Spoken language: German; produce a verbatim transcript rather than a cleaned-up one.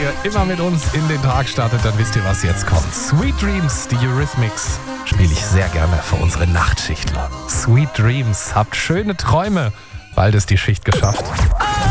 ihr immer mit uns in den Tag startet, dann wisst ihr, was jetzt kommt. Sweet Dreams, die Eurythmics, spiele ich sehr gerne für unsere Nachtschichtler. Sweet Dreams, habt schöne Träume. Bald ist die Schicht geschafft.